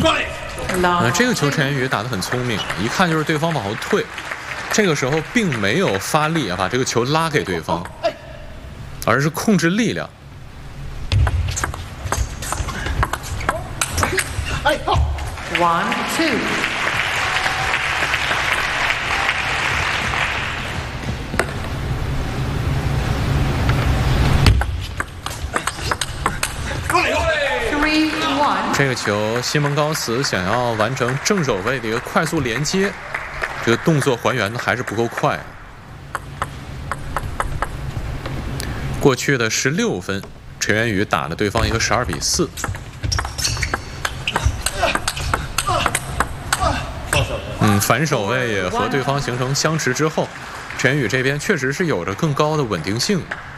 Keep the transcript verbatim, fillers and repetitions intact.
呃，这个球陈妍宇打得很聪明，一看就是对方往后退，这个时候并没有发力啊，把这个球拉给对方，而是控制力量。 One two。 这个球，西蒙高斯想要完成正手位的一个快速连接，这个动作还原的还是不够快。过去的十六分，陈妍宇打了对方一个十二比四。嗯，反手位也和对方形成相持之后，陈妍宇这边确实是有着更高的稳定性。